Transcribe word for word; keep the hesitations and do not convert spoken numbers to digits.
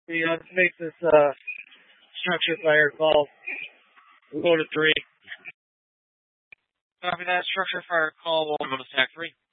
We uh, let's make this uh, structure fire call. We'll go to three. Copy that. Structure fire call. We'll go to stack three.